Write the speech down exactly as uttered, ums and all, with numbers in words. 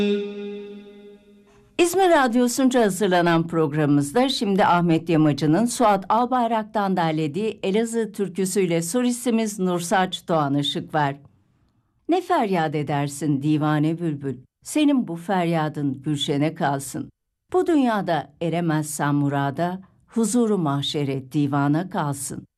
İzmir Radyosu'nca hazırlanan programımızda şimdi Ahmet Yamacı'nın Suat Albayrak'tan derlediği Elazığ türküsüyle solistimiz Nursaç Doğan Işıkver. Ne feryat edersin divane bülbül, senin bu feryadın gülşene kalsın. Bu dünyada eremezsen murada, huzuru mahşere divana kalsın.